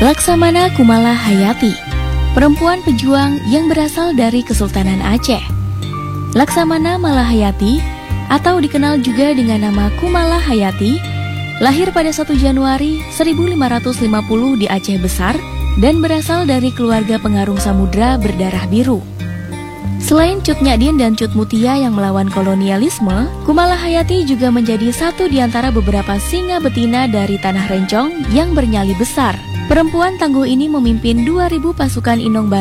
Laksamana Kumala Hayati, perempuan pejuang yang berasal dari Kesultanan Aceh. Laksamana Malahayati, atau dikenal juga dengan nama Kumala Hayati, lahir pada 1 Januari 1550 di Aceh Besar dan berasal dari keluarga pengarung samudra berdarah biru. Selain Cut Nyadin dan Cut Mutia yang melawan kolonialisme, Kumala Hayati juga menjadi satu di antara beberapa singa betina dari Tanah Rencong yang bernyali besar. Perempuan tangguh ini memimpin 2.000 pasukan Inong